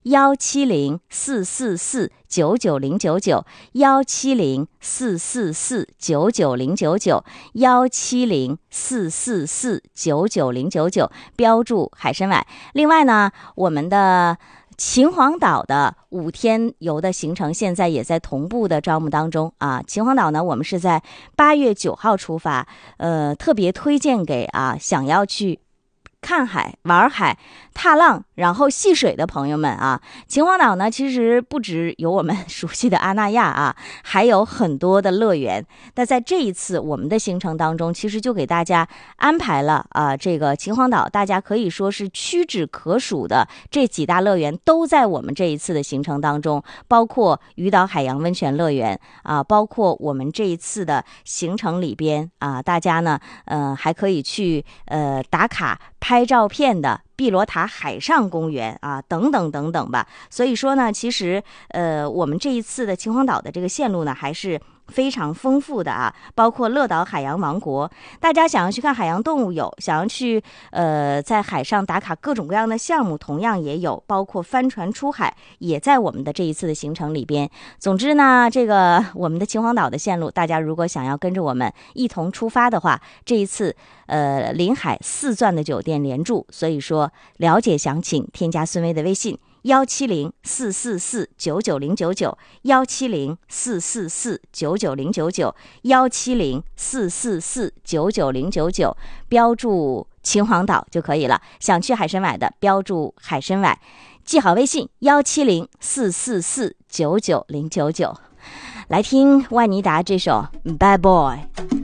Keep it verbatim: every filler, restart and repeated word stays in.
幺七零四四四九九零九九，幺七零四四四九九零九九，幺七零四四四九九零九九，标注海参崴。另外呢，我们的秦皇岛的五天游的行程现在也在同步的招募当中啊。秦皇岛呢，我们是在八月九号出发，呃，特别推荐给啊想要去看海、玩海、踏浪，然后戏水的朋友们啊。秦皇岛呢，其实不只有我们熟悉的阿那亚啊，还有很多的乐园。那在这一次我们的行程当中，其实就给大家安排了啊，这个秦皇岛大家可以说是屈指可数的这几大乐园都在我们这一次的行程当中，包括鱼岛海洋温泉乐园啊，包括我们这一次的行程里边啊，大家呢，呃，还可以去呃打卡拍照片的碧螺塔海上公园啊，等等等等吧。所以说呢，其实呃，我们这一次的秦皇岛的这个线路呢，还是非常丰富的啊，包括乐岛海洋王国，大家想要去看海洋动物有，想要去呃在海上打卡各种各样的项目同样也有，包括帆船出海也在我们的这一次的行程里边。总之呢，这个我们的秦皇岛的线路，大家如果想要跟着我们一同出发的话，这一次呃临海四钻的酒店连住，所以说了解详情添加孙薇的微信幺七零四四四九九零九九，幺七零四四四九九零九九，幺七零四四四九九零九九，标注秦皇岛就可以了。想去海参崴的，标注海参崴，记好微信幺七零四四四九九零九九。来听万妮达这首《Bad Boy》。